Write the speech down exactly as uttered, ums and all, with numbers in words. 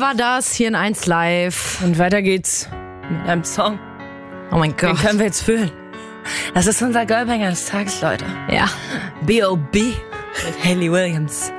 war das hier in eins Live. Und weiter geht's mit einem Song. Oh mein Gott. Den können wir jetzt fühlen. Das ist unser Girlbanger des Tages, Leute. Ja. B O B mit Hayley Williams.